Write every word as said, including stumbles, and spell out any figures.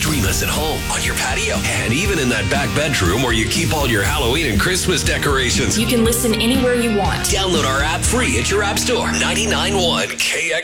Stream us at home, on your patio, and even in that back bedroom where you keep all your Halloween and Christmas decorations. You can listen anywhere you want. Download our app free at your app store. ninety-nine point one K X.